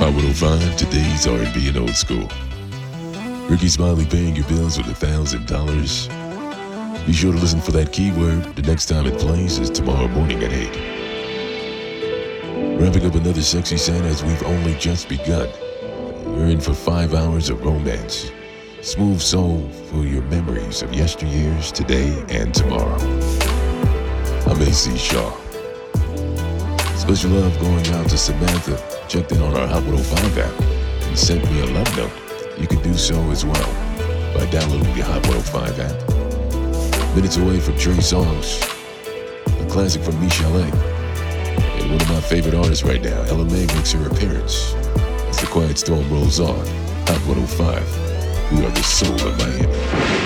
Hot 105, today's R&B and old school. Ricky Smiley paying your bills with $1,000. Be sure to listen for that keyword. The next time it plays is tomorrow morning at 8. Wrapping up another sexy set as we've only just begun. You're in for 5 hours of romance. Smooth soul for your memories of yesteryears, today, and tomorrow. I'm A.C. Shaw. Special love going out to Samantha. Checked in on our Hot 105 app and sent me a love note. You can do so as well by downloading the Hot 105 app. Minutes away from Trey Songz, a classic from Michelle A. And one of my favorite artists right now, Ella Mai, makes her appearance as the Quiet Storm rolls on. Hot 105, we are the soul of Miami.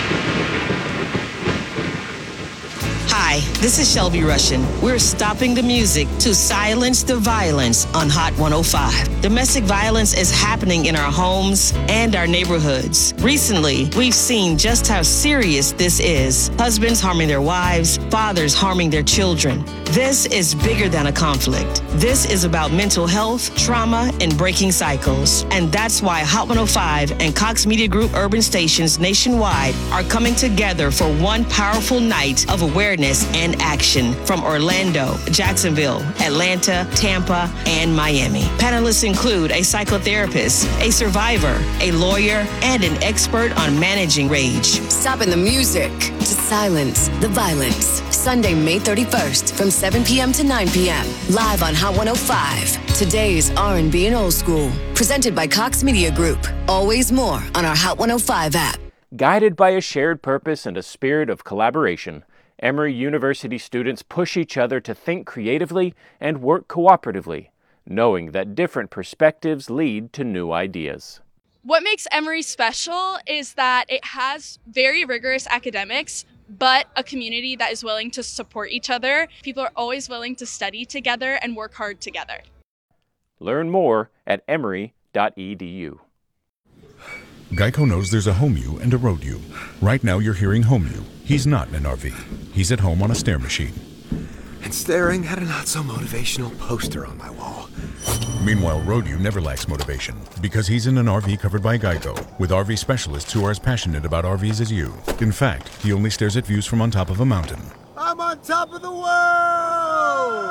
Hi, this is Shelby Russian. We're stopping the music to silence the violence on Hot 105. Domestic violence is happening in our homes and our neighborhoods. Recently, we've seen just how serious this is. Husbands harming their wives, fathers harming their children. This is bigger than a conflict. This is about mental health, trauma, and breaking cycles. And that's why Hot 105 and Cox Media Group urban stations nationwide are coming together for one powerful night of awareness and action from Orlando, Jacksonville, Atlanta, Tampa, and Miami. Panelists include a psychotherapist, a survivor, a lawyer, and an expert on managing rage. Stopping the music to silence the violence. Sunday, May 31st from 7 p.m. to 9 p.m. Live on Hot 105. Today's R&B and old school. Presented by Cox Media Group. Always more on our Hot 105 app. Guided by a shared purpose and a spirit of collaboration, Emory University students push each other to think creatively and work cooperatively, knowing that different perspectives lead to new ideas. What makes Emory special is that it has very rigorous academics, but a community that is willing to support each other. People are always willing to study together and work hard together. Learn more at emory.edu. Geico knows there's a home you and a road you. Right now you're hearing home you. He's not in an RV. He's at home on a stair machine. And staring at a not-so-motivational poster on my wall. Meanwhile, road you never lacks motivation because he's in an RV covered by Geico with RV specialists who are as passionate about RVs as you. In fact, he only stares at views from on top of a mountain. I'm on top of the world!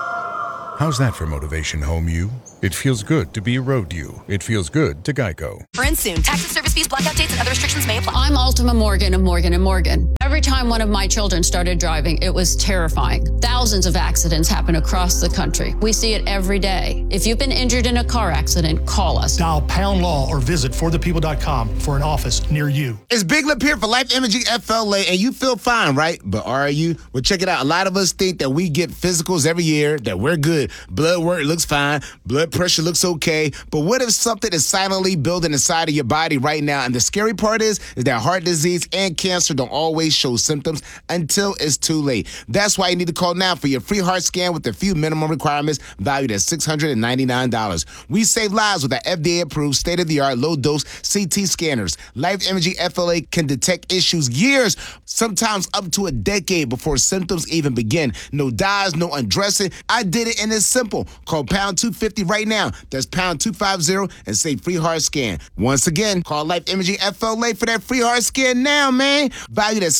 How's that for motivation, home you? It feels good to be a road you. It feels good to Geico. Friends soon. Tax and service fees, blackout dates, and other restrictions may apply. I'm Ultima Morgan of Morgan & Morgan. Every time one of my children started driving, it was terrifying. Thousands of accidents happen across the country. We see it every day. If you've been injured in a car accident, call us. Dial #law or visit forthepeople.com for an office near you. It's Big Lip here for Life Imaging FLA, and you feel fine, right? But are you? Well, check it out. A lot of us think that we get physicals every year, that we're good. Blood work looks fine. Blood pressure looks okay. But what if something is silently building inside of your body right now? And the scary part is that heart disease and cancer don't always show symptoms until it's too late. That's why you need to call now for your free heart scan with a few minimum requirements valued at $699. We save lives with our FDA-approved, state-of-the-art, low-dose CT scanners. Life Imaging FLA can detect issues years, sometimes up to a decade before symptoms even begin. No dyes, no undressing. I did it, and it's simple. Call pound 250 right now. That's pound 250 and say free heart scan. Once again, call Life Imaging FLA for that free heart scan now, man. Valued at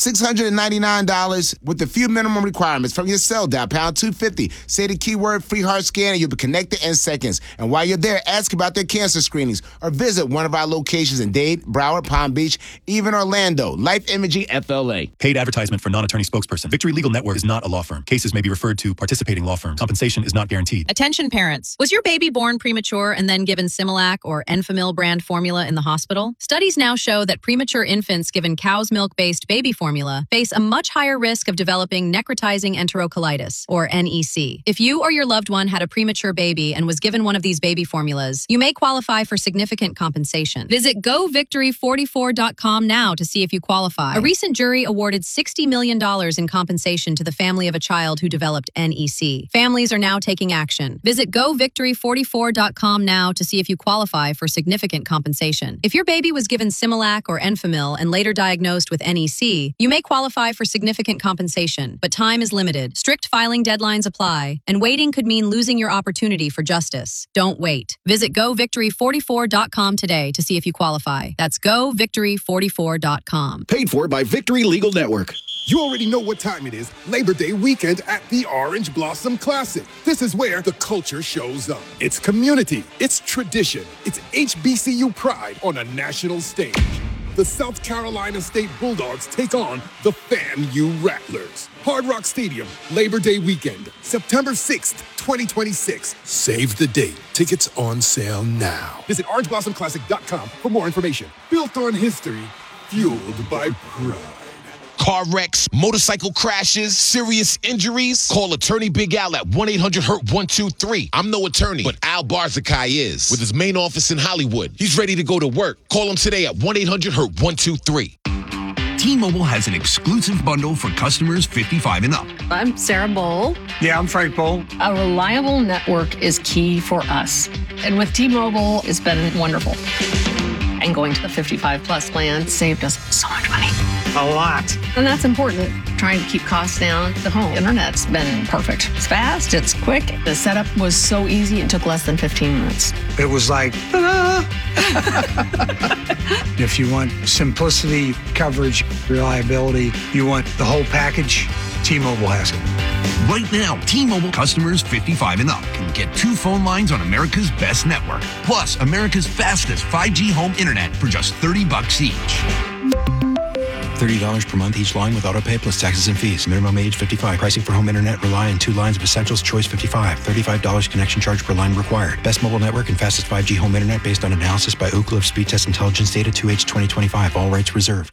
$699 with a few minimum requirements from your cell. Dial pound 250. Say the keyword free heart scan and you'll be connected in seconds. And while you're there, ask about their cancer screenings or visit one of our locations in Dade, Broward, Palm Beach, even Orlando. Life Imaging FLA. Paid advertisement for non-attorney spokesperson. Victory Legal Network is not a law firm. Cases may be referred to participating law firms. Compensation is not guaranteed. Attention parents. Was your baby born premature and then given Similac or Enfamil brand formula in the hospital? Studies now show that premature infants given cow's milk-based baby formula face a much higher risk of developing necrotizing enterocolitis, or NEC. If you or your loved one had a premature baby and was given one of these baby formulas, you may qualify for significant compensation. Visit govictory44.com now to see if you qualify. A recent jury awarded $60 million in compensation to the family of a child who developed NEC. Families are now taking action. Visit govictory44.com Victory44.com now to see if you qualify for significant compensation. If your baby was given Similac or Enfamil and later diagnosed with NEC, you may qualify for significant compensation, but time is limited. Strict filing deadlines apply, and waiting could mean losing your opportunity for justice. Don't wait. Visit govictory44.com today to see if you qualify. That's govictory44.com. Paid for by Victory Legal Network. You already know what time it is. Labor Day weekend at the Orange Blossom Classic. This is where the culture shows up. It's community. It's tradition. It's HBCU pride on a national stage. The South Carolina State Bulldogs take on the FAMU Rattlers. Hard Rock Stadium, Labor Day weekend, September 6th, 2026. Save the date. Tickets on sale now. Visit orangeblossomclassic.com for more information. Built on history, fueled by pride. Car wrecks, motorcycle crashes, serious injuries. Call Attorney Big Al at 1-800-HURT-123. I'm no attorney, but Al Barzakai is, with his main office in Hollywood. He's ready to go to work. Call him today at 1-800-HURT-123. T-Mobile has an exclusive bundle for customers 55 and up. I'm Sarah Bowl. Yeah, I'm Frank Bowl. A reliable network is key for us. And with T-Mobile, it's been wonderful. And going to the 55 plus plan saved us so much money. A lot. And that's important. Trying to keep costs down. The home internet's been perfect. It's fast, it's quick. The setup was so easy, it took less than 15 minutes. It was like, ta-da! If you want simplicity, coverage, reliability, you want the whole package, T-Mobile has it. Right now, T-Mobile customers 55 and up can get 2 phone lines on America's best network, plus America's fastest 5G home internet for just $30 each. $30 per month each line with autopay plus taxes and fees. Minimum age 55. Pricing for home internet rely on 2 lines of Essentials Choice 55. $35 connection charge per line required. Best mobile network and fastest 5G home internet based on analysis by Ookla of Speed Test Intelligence data 2H 2025. All rights reserved.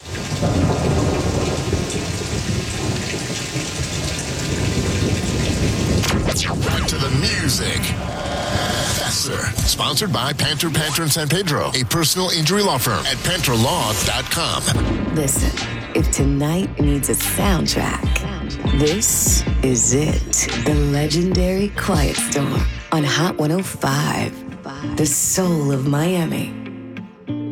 Back to the music. Faster. Sponsored by Panther in San Pedro, a personal injury law firm at PantherLaw.com. Listen, if tonight needs a soundtrack, this is it. The legendary Quiet Storm on Hot 105, the soul of Miami.